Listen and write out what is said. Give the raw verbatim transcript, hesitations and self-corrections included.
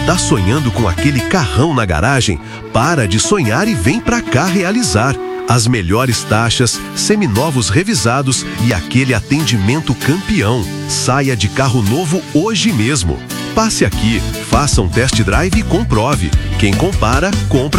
Tá sonhando com aquele carrão na garagem? Para de sonhar e vem pra cá realizar. As melhores taxas, seminovos revisados e aquele atendimento campeão. Saia de carro novo hoje mesmo. Passe aqui, faça um test drive e comprove. Quem compara, compra.